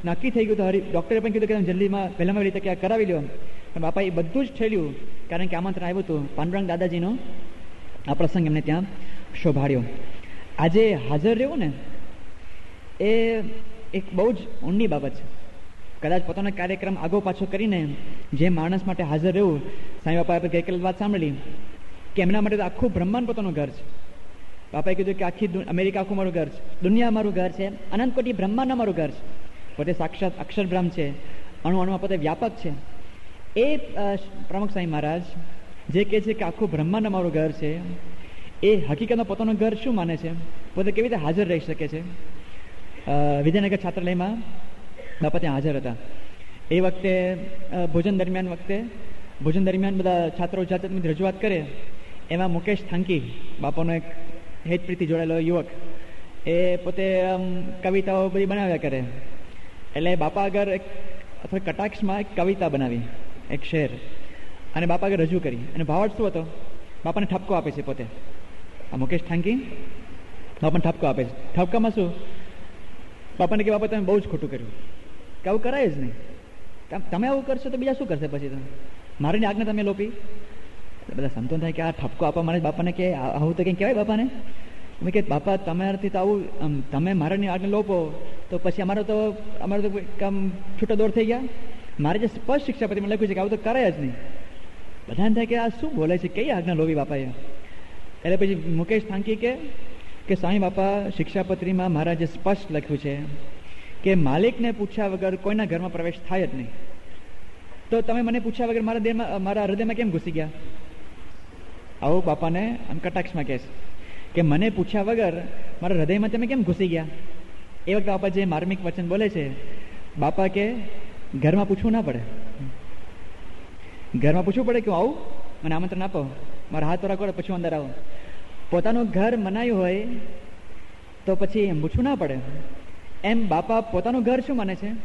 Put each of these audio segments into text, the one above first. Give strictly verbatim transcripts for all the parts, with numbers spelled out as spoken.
નક્કી થઈ ગયું તો હરી ડૉક્ટરે પણ કીધું કે જલ્દીમાં પહેલામાં વહેલી તકે આ કરાવી લો. પણ બાપા એ બધું જ ઠેલ્યું, કારણ કે આમંત્રણ આવ્યું હતું. પાંડુરંગ દાદાજીનો આ પ્રસંગ એમને ત્યાં શોભાડ્યો. આજે હાજર રહેવું ને એ એક બહુ જ ઊંડી બાબત છે. કદાચ પોતાનો કાર્યક્રમ આગો પાછો કરીને જે માણસ માટે હાજર રહેવું, સાંઈ બાપાએ આપણે ગઈકાલે વાત સાંભળી કે એમના માટે તો આખું બ્રહ્માંડ પોતાનું ઘર છે. બાપાએ કીધું કે આખી અમેરિકા આખું મારું ઘર છે, દુનિયા મારું ઘર છે, અનંત કોટી બ્રહ્માંડ મારું ઘર છે. પોતે સાક્ષાત અક્ષર બ્રહ્મ છે, અણુ અણુમાં પોતે વ્યાપક છે. એ પ્રમુખ સાંઈ મહારાજ જે કહે છે કે આખું બ્રહ્માંડ મારું ઘર છે, એ હકીકતમાં પોતાનું ઘર શું માને છે? પોતે કેવી રીતે હાજર રહી શકે છે? વિદ્યાનગર છાત્રાલયમાં બાપા ત્યાં હાજર હતા. એ વખતે ભોજન દરમિયાન વખતે ભોજન દરમિયાન બધા છાત્રો જાતની રજૂઆત કરે, એમાં મુકેશ થાંકી બાપાનો એક હેતપ્રીતિ જોડાયેલો યુવક, એ પોતે આમ કવિતાઓ બધી બનાવ્યા કરે. એટલે બાપા આગળ એક અથવા કટાક્ષમાં એક કવિતા બનાવી, એક શેર, અને બાપા આગળ રજૂ કરી. અને ભાવાર્થ શું હતો? બાપાને ઠપકો આપે છે પોતે. આ મુકેશ થાંકી બાપાને ઠપકો આપે છે. ઠપકામાં શું? બાપાને કે બાપા તમે બહુ જ ખોટું કર્યું, કે આવું કરાય જ નહીં, તમે આવું કરશો તો બીજા શું કરશે? પછી તમે મારીની આજ્ઞા તમે લોપી. બધા સંતોન થાય કે આ ઠપકો આપવા મારે બાપાને કે આવું તો કંઈ કહેવાય બાપાને? મેં કે બાપા તમારાથી તો આવું, તમે મારાની આજ્ઞા લોપો તો પછી અમારો તો અમારો તો કામ છૂટા દોર થઈ ગયા. મારે જે સ્પષ્ટ શિક્ષાપત્રીમાં લખ્યું છે કે આવું તો કરાય જ નહીં. બધાને થાય કે આ શું બોલે છે, કઈ આજ્ઞા લોવી બાપાએ? એટલે પછી મુકેશ થાંકી કે કે સાંઈ બાપા શિક્ષાપત્રીમાં મારા જે સ્પષ્ટ લખ્યું છે કે માલિકને પૂછ્યા વગર કોઈના ઘરમાં પ્રવેશ થાય જ નહીં, તો તમે મને પૂછ્યા વગર મારા દેહમાં મારા હૃદયમાં કેમ ઘૂસી ગયા? આવું બાપાને આમ કટાક્ષમાં કહે છે કે મને પૂછ્યા વગર મારા હૃદયમાં તમે કેમ ઘૂસી ગયા? એ વખતે બાપા જે માર્મિક વચન બોલે છે, બાપા કે ઘરમાં પૂછવું ના પડે, ઘરમાં પૂછવું પડે કે હું આવું, મને આમંત્રણ આપો, મારા હાથ તોરા કરો, પછી અંદર આવો. પોતાનું ઘર મનાયું હોય તો પછી એમ પૂછવું ના પડે. એમ બાપા પોતાનું ઘર શું માને છે?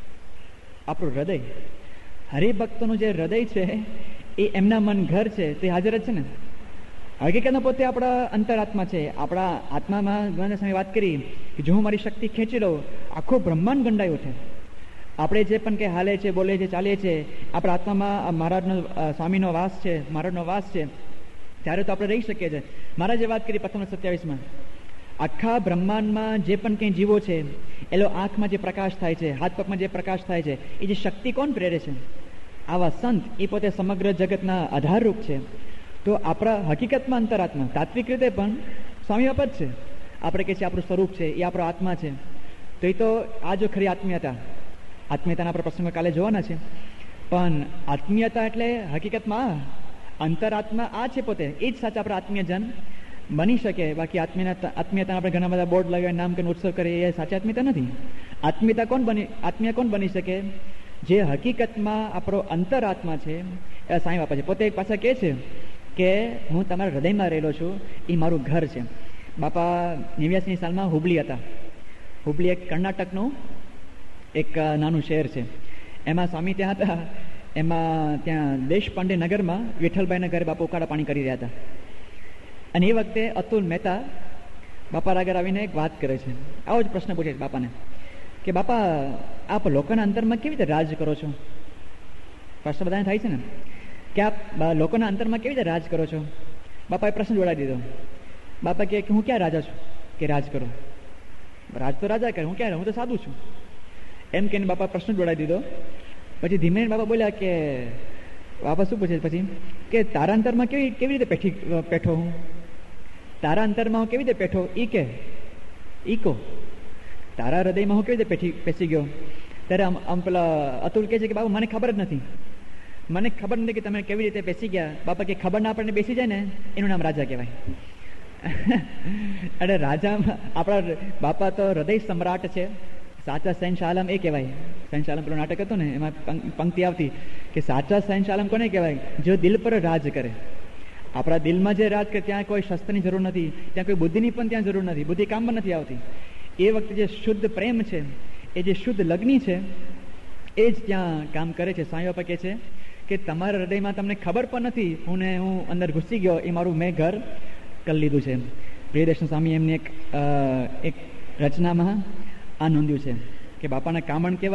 આપણું હૃદય. હરિભક્તોનું જે હૃદય છે એ એમના મન ઘર છે, તે હાજર જ છે ને. હકીકતમાં પોતે આપણા અંતરાત્મા છે. આપણા આત્મામાં ઘણા સમય વાત કરી કે જો હું મારી શક્તિ ખેંચી લઉં, આખું બ્રહ્માંડ ગંડાયું છે. આપણે જે પણ કંઈ હાલે છે, બોલે છે, ચાલીએ છીએ, આપણા આત્મામાં મહારાજનો સ્વામીનો વાસ છે, મહારાજનો વાસ છે, ત્યારે તો આપણે રહી શકીએ છીએ. મહારાજે વાત કરી પ્રથમ સત્યાવીસમાં, આખા બ્રહ્માંડમાં જે પણ કંઈ જીવો છે, એનો આંખમાં જે પ્રકાશ થાય છે, હાથ પગમાં જે પ્રકાશ થાય છે, એ જે શક્તિ કોણ પ્રેરે છે? આવા સંત. એ પોતે સમગ્ર જગતના આધારરૂપ છે. તો આપણા હકીકતમાં અંતરાત્મા, તાત્વિક રીતે પણ સ્વામી બાપા જ છે. આપણે કહે છે આપણું સ્વરૂપ છે, એ આપણો આત્મા છે. તો એ તો આ જો ખરી આત્મીયતા, આત્મીયતાના આપણે પ્રસંગો કાલે જોવાના છે. પણ આત્મીયતા એટલે હકીકતમાં અંતરાત્મા આ છે પોતે, એ જ સાચા આપણે આત્મીયજન બની શકે. બાકી આત્મીયતા આત્મીયતા આપણે ઘણા બધા બોર્ડ લગાવી નામ કે ઉત્સવ કરીએ, એ સાચી આત્મીયતા નથી. આત્મીયતા કોણ બની આત્મીય કોણ બની શકે? જે હકીકતમાં આપણો અંતરાત્મા છે, એ સાંઈ બાપા છે. પોતે એક પાછા કહે છે કે હું તમારા હૃદયમાં રહેલો છું, એ મારું ઘર છે. બાપા નેવ્યાસીની સાલમાં હુબલી હતા. હુબલી એક કર્ણાટકનું એક નાનું શહેર છે. એમાં સ્વામી ત્યાં હતા. એમાં ત્યાં દેશપાંડે નગરમાં વિઠ્ઠલભાઈના ઘરે બાપા ઉકાળા પાણી કરી રહ્યા હતા. અને એ વખતે અતુલ મહેતા બાપા આગળ આવીને એક વાત કરે છે. આવો જ પ્રશ્ન પૂછે છે બાપાને કે બાપા આપ લોકોના અંતરમાં કેવી રીતે રાજ કરો છો? પ્રશ્ન બધાને થાય છે ને કે આપ લોકોના અંતરમાં કેવી રીતે રાજ કરો છો? બાપાએ પ્રશ્ન જોડાઈ દીધો. બાપા કહે કે હું ક્યાં રાજા છું કે રાજ કરું? રાજ તો રાજા કરે, હું ક્યાં, હું તો સાદું છું એમ કહીને બાપા પ્રશ્ન જોડાઈ દીધો. પછી ધીમે બાપા બોલ્યા કે બાપા શું પૂછે પછી કે તારા અંતરમાં કેવી કેવી રીતે પેઠી પેઠો હું? તારા અંતરમાં હું કેવી રીતે પેઠો? ઈ કે ઈ કો તારા હૃદયમાં હું કેવી રીતે પેઠી પેસી ગયો? ત્યારે આમ આમ પેલા અતુલ કહે છે કે બાબુ મને ખબર જ નથી, મને ખબર નથી કે તમે કેવી રીતે બેસી ગયા. બાપા કે ખબર ના આપણને બેસી જાય ને એનું નામ રાજા કહેવાય. અને રાજા આપણા બાપા તો હૃદય સમ્રાટ છે. સાચા શહેનશાહ એ કહેવાય. શહેનશાહ પેલું નાટક હતું ને, એમાં પંક્તિ આવતી કે સાચા શહેનશાહ કોને કહેવાય? જો દિલ પર રાજ કરે. આપણા દિલમાં જે રાજ કરે ત્યાં કોઈ શસ્ત્રની જરૂર નથી, ત્યાં કોઈ બુદ્ધિની પણ ત્યાં જરૂર નથી, બુદ્ધિ કામમાં નથી આવતી. એ વખતે જે શુદ્ધ પ્રેમ છે, એ જે શુદ્ધ લગ્ની છે, એ જ ત્યાં કામ કરે છે. સાંઈ બાપા કહે છે કે તમારા હૃદયમાં તમને ખબર પણ નથી, હું ને હું અંદર ઘૂસી ગયો, એ મારું મેં ઘર કરી લીધું છે. પ્રિયદર્શન સ્વામી એમની એક એક રચનામાં આ નોંધ્યું છે કે બાપાના કામણ કેવા